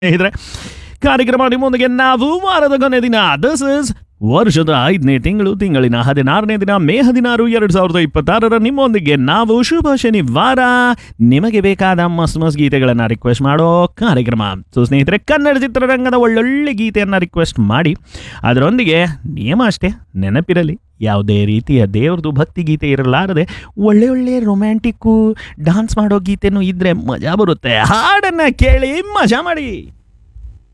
ಸ್ನೇಹಿತರೆ, ಕಾರ್ಯಕ್ರಮ ನಿಮ್ಮೊಂದಿಗೆ ನಾವು ವಾರದ ಕೊನೆ ದಿನ ದಿಸ್ ಇಸ್ ವರ್ಷದ 5ನೇ ತಿಂಗಳಿನ 16ನೇ ದಿನ ಮೇ 16 2026 ನಿಮ್ಮೊಂದಿಗೆ ನಾವು ಶುಭ ಶನಿವಾರ. ನಿಮಗೆ ಬೇಕಾದ ಮಸ್ ಗೀತೆಗಳನ್ನು ರಿಕ್ವೆಸ್ಟ್ ಮಾಡೋ ಕಾರ್ಯಕ್ರಮ. ಸೊ ಸ್ನೇಹಿತರೆ, ಕನ್ನಡ ಚಿತ್ರರಂಗದ ಒಳ್ಳೊಳ್ಳೆ ಗೀತೆಯನ್ನು ರಿಕ್ವೆಸ್ಟ್ ಮಾಡಿ. ಅದರೊಂದಿಗೆ ನಿಯಮ ಅಷ್ಟೇ, ನೆನಪಿರಲಿ, ಯಾವುದೇ ರೀತಿಯ ದೇವ್ರದ್ದು ಭಕ್ತಿ ಗೀತೆ ಇರಲಾರದೆ ಒಳ್ಳೆ ರೊಮ್ಯಾಂಟಿಕ್ಕು ಡಾನ್ಸ್ ಮಾಡೋ ಗೀತೆನೂ ಇದ್ದರೆ ಮಜಾ ಬರುತ್ತೆ. ಹಾಡನ್ನು ಕೇಳಿ ಮಜಾ ಮಾಡಿ.